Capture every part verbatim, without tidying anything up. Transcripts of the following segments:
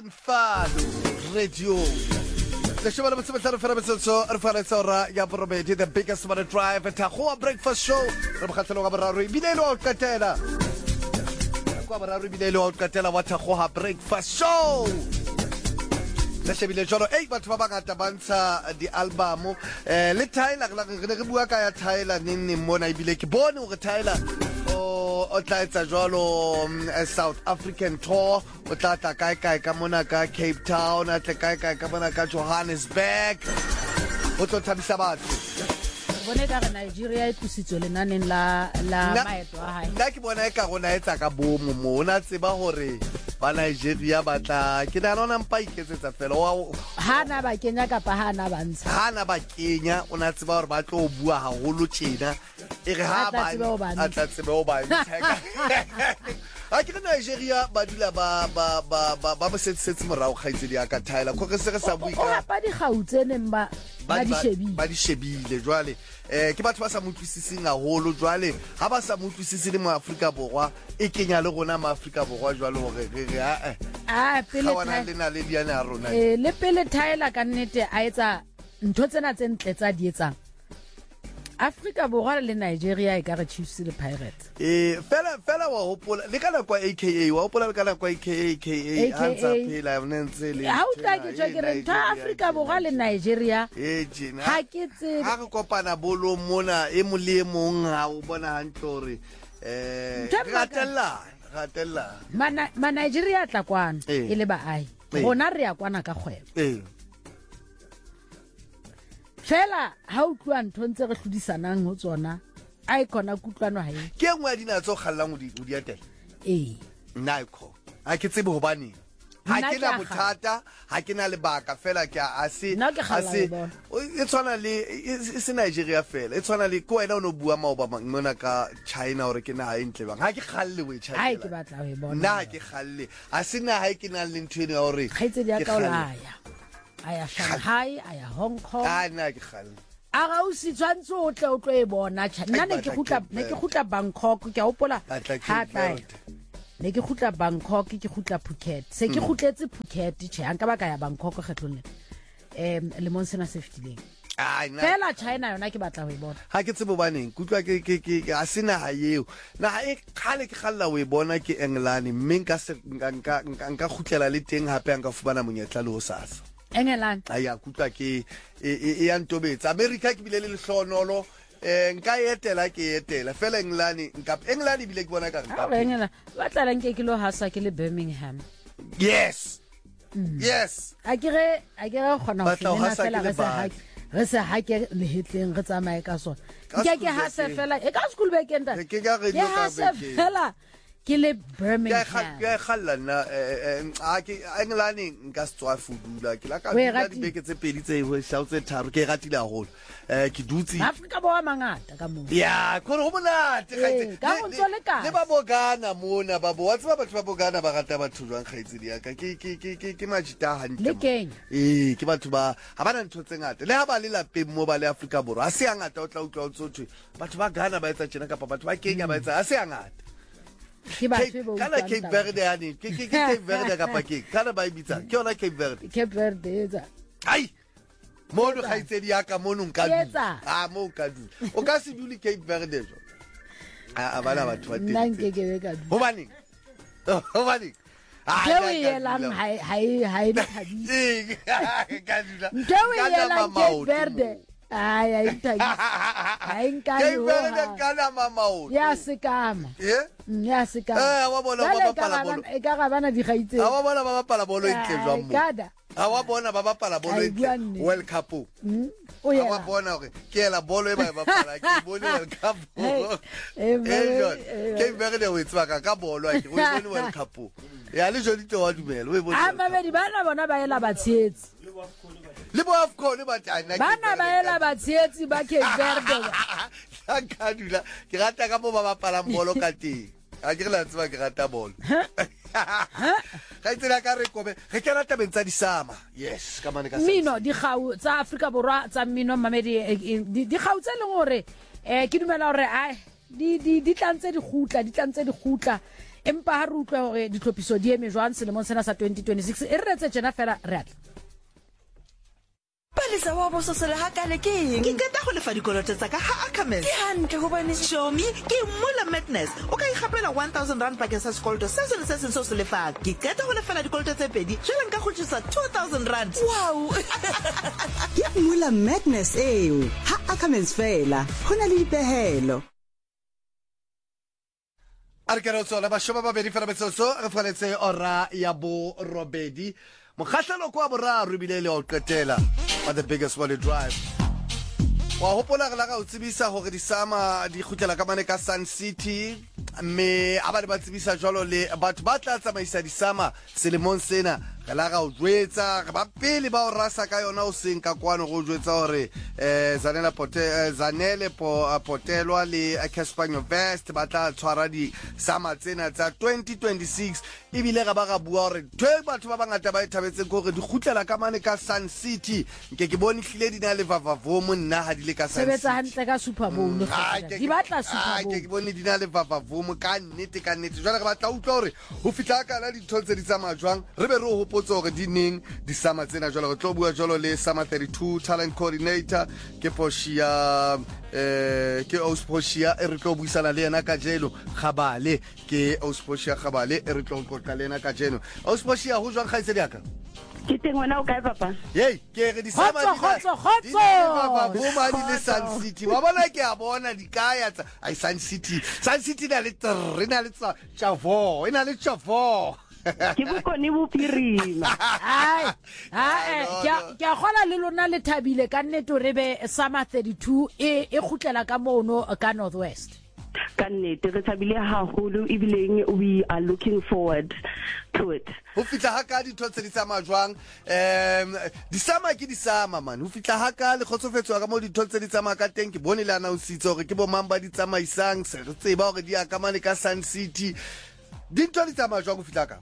Fun Radio. The show about the Federation so Referensora Yabromedi, the biggest money drive at a breakfast show. From Cataloga Barari, Binelo Catena. Quabarari Binelo Catena, what a Hoa breakfast show. The Cheville Jolo, eight but Fabagata Bansa, the album, let Tyler, Rebuaka Tyler, Nini Mona Bilek, born over Tyler. O tla etsa jwalo a South African tour o tla tla kae kae ka mona ka Cape Town a tla kae kae ka mona ka Johannesburg o tlo thabisa batho bone ka Nigeria e tusitswe lenaneng la la maeto a hae nna ke bona e ka gona etsa ka bomo mo ona tseba hore ba Nigeria ba tla ke na nona mpa iketsetsa fela hana ba Kenya ka pa hana ba ntsha hana ba Kenya ona tseba hore ba tlo bua haholo tjena e re ha ba atla tsebe o ba ntsheka a ke Nigeria ba dula ba ba ba ba ba setsetsi morao khaitsedi ya ka Tyler go re se re sa bui ka ba di gautseneng ba ba di shebile ba di shebile jwale eh ke batho ba sa motlisising haholo jwale ha ba sa motlisisi le mo Afrika borwa e kenya le rona mo Afrika borwa jwale hore re re a a pele wana le na le diana rona eh le pele Tyler ka nnete a etsa ntho tsena tse ntle tsa di etsang Afrika borwa le Nigeria e ka re Chiefs le Pirates eh fela fela wa hopola le kana kwa A K A wa hopola le kana kwa A K A A K A antsa phela nentse le ha o tla ke tjwa ke re tha Afrika borwa le Nigeria eh jena ha ke tse ha re kopana bolo mona e mo le mong ha o bona hantle eh ratella ratella mana ma Nigeria tla kwana e le baahi rona re ya kwana ka kgwebo eh fela ha o tloa ntho ntse re hlodisanang ho tsona a e kona kutlwano ha e ke engwe dina tso kgallang ho di ho di atela eh naiko a ke tsebe hobane ha ke na bothata ha ke na lebaka fela ke a se a se e tswana le e se Nigeria fela e tswana le ko wena o no bua maoba mona ka China hore ke na ha entle bang ha ke khalle we China ha ke batla ho e bona na ke khalle a se na ha ke na le ntwe ne hore khaitse dia ka olaya aya Shanghai aya Hong Kong a na ke khalle a ga o se tswantse o tle o tlo e bona nna ne ke gutla ne ke gutla Bangkok ke a opola ha tla ne ke gutla Bangkok ke gutla Phuket se ke gutletse Phuket tjhe anka ba ka ya Bangkok kgetlong em le monsena se fitileng ai na fela China yona ke batla ho e bona ha ke tsebo baneng kutlwa ke ke ke a sena ha yeo na e khale ke khalla o e bona ke England mme nka se nka nka gutlela le teng hape nka fubana monyetla le ho sasa England aya kutla ke e ya ntobetsa America ke bile le lehlonolo eh nka etela ke etela fela England nka England bile ke bona ka nka England ba tla nke ke lo hasa ke le Birmingham yes yes a ke re a ke re khona ho fela fela re sa ha re sa ha ke le hetleng re tsamaye ka sona ke ke hasa fela e ka school weekend ke ga re yo ka beke fela ke le Birmingham ya khalla na a ke England nka tswa fudula ke la ka dula di beke tse pedi tse ho shautse tharo ke ratile haholo eh ke dutsi Afrika bo mangata ka mo ya khona ho monate gaitse ka go ntse le ka le ba bogana mona ba bo wa tseba batho ba bogana ba rata batho jwang gaitse di ka ke ke ke ke majita hantle le Kenya eh ke batho ba ha bana ntho tse ngata le ha ba le lapeng mo ba le Afrika borwa a se ngata o tla utlwa o tsotse batho ba Ghana ba etsa tjena kapa batho ba Kenya ba etsa a se ngata kana Cape Verde ani ke ke Cape Verde kapa ke kana ba ibitsa ke ona Cape Verde Cape Verde etsa ai mono khaitsedi ya ka mono nka ah mo ka du o ka se dule Cape Verde jo a bana batho ba teng nna ke ke ka ho bani ho bani ah ke yelang hai hai hai thabi ka dula ke yelang Cape Verde ai ai thabi ai nka Cape Verde kana mamao ya sekama eh ya sekama eh wa bona ba bapala bolo e ka ga bana di gaitse a wa bona ba bapala bolo intle jwa mo kada a wa bona ba bapala bolo intle World Cup o ya wa bona hore ke la bolo e ba bapala ke bolo World Cup eh Cape Verde o etswa ka ka bolo a ke o bone World Cup ya le jodi to wa dumela o e bone a mabedi bana bona ba ela batshetsi le bo afcon ba tana bana ba ela batshetsi ba Cape Verde ka ka dula ke rata ka mo ba bapalang bolo ka teng a ke la tseba ke rata bolo ga itse ka re kobe ge ke rata bentsa di sama yes ka mane ka mino di gau tsa Afrika borwa tsa mino mamedi di gau tse leng hore eh ke dumela hore ai di di di tlantse di gutla di tlantse di gutla empa ha re utlwa hore ditlhophiso di eme jwang selemong sena sa twenty twenty-six e re retse tjena fela re atla Palesa wa boso sele ha kale ke eng? Ke keta go lefa dikoloto tsa ka ha Ackermans. Ke hantle go bane Shomi ke Mula Madness. O ka ikgapela one thousand rand bakeng sa sekoloto se se se se se lefa. Ke keta go lefela dikoloto tse pedi. Jwale nka go tshisa two thousand rand. Wow. Ke Mula Madness eo. Ha Ackermans fela. Hona le dipehelo. Arkerotso la bashoba ba bedi fela betsoso re faletse ora ya bo robedi. Mokgahlelo kwa boraro bile le o qetela at the biggest Money Drive. Wa hopola re la ga o tsebisa hore di sama di khutlela ka mane ka Sun City me aba di ba tsebisa jwalo le batho ba tla tsamaisa di sama selemong sena ga la ga o jwetsa ba pele ba o rasa ka yona o seng ka kwano go jwetsa hore eh Zanele Pote Zanele po Potelwa le Caspanyo Vest ba tla tshwara di sama tsena tsa twenty twenty-six e bile ga ba ga bua hore twe batho ba bangata ba ithabetse go re di khutlela ka mane ka Sun City nke ke bone hlile di na le vavavo mo nna ha di le ka Sun City sebetsa hantle ka Super Bowl di batla Super Bowl ke ke bone di na le vavavo mo ka nnete ka nnete jwale re batla utlwa hore ho fitla ka la di tholtse di tsamaya jwang re be re ho potso hore di neng di sama tsena jwale re tlo bua jwalo le Summer thirty-two talent coordinator ke Poshia eh ke Osposhia e re tlo buisana le yena ka jelo Khabale ke Osposhia Khabale e re tlo qoqa le yena ka jeno Osposhia ho jwang khaitse diaka Ke teng wena o kae papa? Hey, ke re di sama di khotso khotso ba boma di le Sun City. Wa bona ke a bona di kaya tsa ai Sun City. Sun City na le re na le tsa Chavo, ina le Chavo. Ke Bokone Bophirima. ai ai ke a gola le lona le thabile ka nnete re be Summer thirty-two e e khutlela ka mono ka Northwest. Ka nnete re thabile haholo ebileng we are looking forward to it. Ho fitla ha ka di thotse di tsamaya jwang em di sama ke di sama man ho fitla ha ka le khotsofetswa ka mo di thotse di tsamaya ka teng ke bone le announce hore ke bo mamba di tsamaisang se re tseba hore di ka mane ka Sun City di ntwa di tsamaya jwang ho fitla ka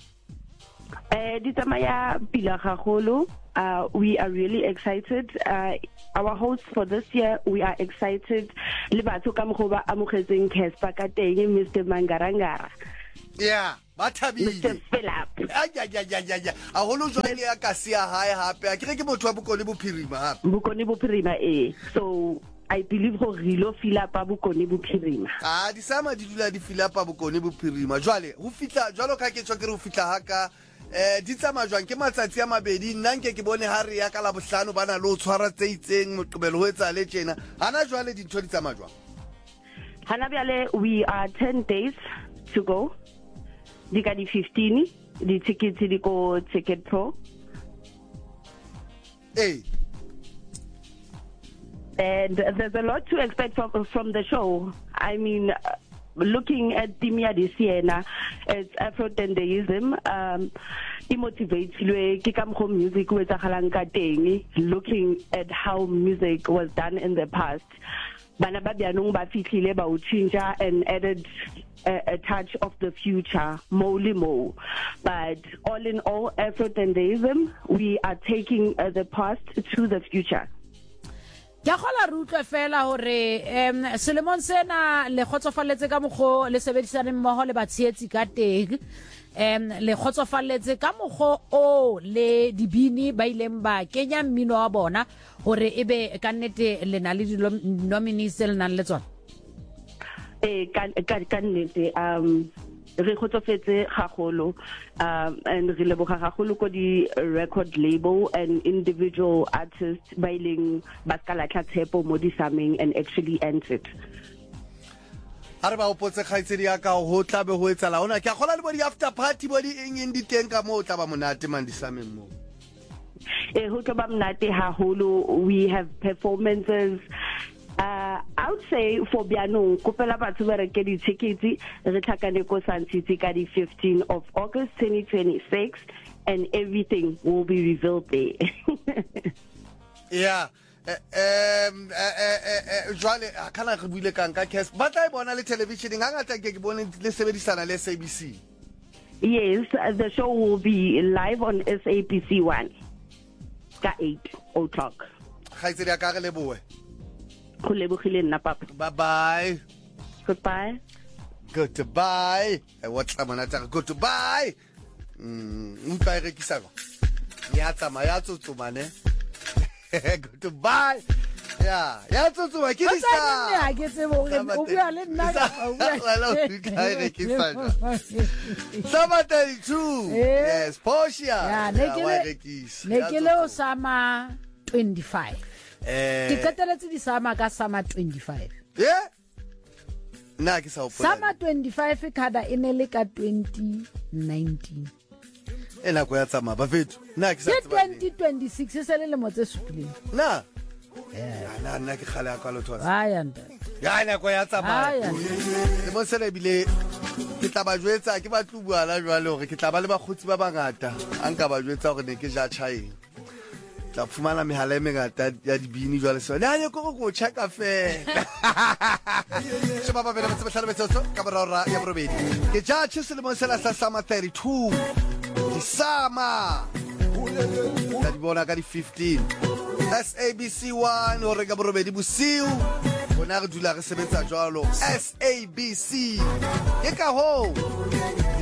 eh di tsamaya pila gagolo. Uh, we are really excited. Uh, our hosts for this year, we are excited. Le batho ka mkhoba amogetseng Casper ka teng Mister Mangarangara. Yeah, bathabile. Mister Philip. Ay ya ya ya ya ya. A holo jwale ya ka sia hae hape. A kire ke motho wa Bokone Bophirima hape. Bokone Bophirima eh. So I believe go rilo Philip Bokone Bophirima. Ah di sama di dula di Philip Bokone Bophirima. Jwale ho fitla jwalo ka ke tswa ke re ho fitla haka eh di tsama jwang ke matsatsi a mabedi nna nke ke bone ha re ya ka la bohlano bana lo tshwara tseitseng moqebelo ho etsa le tjena hana jwale di ntho di tsama jwang hana bjale we are ten days to go di ka di fifteen di tickets di ko Ticket Pro eh and there's a lot to expect from from the show. I mean uh, looking at Timia this year na it's Afro-Tendeism um it motivates ke ka mo music we tsagalang ka teng looking at how music was done in the past bana ba byanong ba fitlhile ba o change and added a, a touch of the future mo le mo but all in all Afro-Tendeism we are taking uh, the past to the future. Ya gola re utlwe fela hore em selemong sena le khotsofalletse ka mogho le sebedisane mmoho le batshietsi ka teng em le khotsofalletse ka mogho o le dibini ba ileng ba kenya mmino wa bona hore ebe ka nnete le na le di nominees le nang le tsona eh ka ka nnete um re khotsofetse gagolo um and re leboga gagolo ko di record label and individual artists ba ileng ba skala tla tshepo mo di sameng and actually entered are ba opotse khaitsedi ya ka ho tla be ho etsala ona ke a gola le bo di after party bo di eng eng di teng ka mo tla ba monate man di sameng mo eh ho tla ba monate haholo we have performances. Uh, I would say for Bianong, Kopela batho ba reke di tickets re tlhakane ko Sun City ka di fifteenth of August twenty twenty-six and everything will be revealed there. Yeah. Um eh jwale kana re buile ka nka case ba tla bona le television nga ngata ke ke bone le sebedisana le S A B C. Yes, the show will be live on S A B C one ka eight o'clock. Khaitsedi ya ka re leboe. Go lebogile nna papa. Bye bye. Goodbye. goodbye e whatla mona tsa goodbye mm mpa re kisa go ya tsama ya tsotsoma ne goodbye ya ya tsotsoma ke di sa ya ke se bo o bua le nna o bua Summer thirty-two yes Portia ya ne ke ne ke le o sama twenty-five eh ke qeteletse di sama ka sama twenty-five yeah na ke sa opola sama twenty-five kada inele ka twenty nineteen ena go ya tsama ba fethu na ke sa tsaba twenty twenty-six se le le motse supileng na eh na na ke khale akwa lo thosa aya nda ya ena go ya tsama le mo sele bile ke tla ba jwetsa ke ba tlubua la jwa le hore ke tla ba le bagotsi ba bangata a nka ba jwetsa hore ne ke ja chaeng tla fumana mehala e mengata ya dibini jwa le sona ya go go checka fe se ba ba bela metse bahlale betso ka borara ya borobedi ke ja tshise le mo sela sa sama thirty-two di sama la di bona ka di fifteen S A B C one hore ka borobedi bosiu bona re dula re sebetsa jwalo S A B C ke ka ho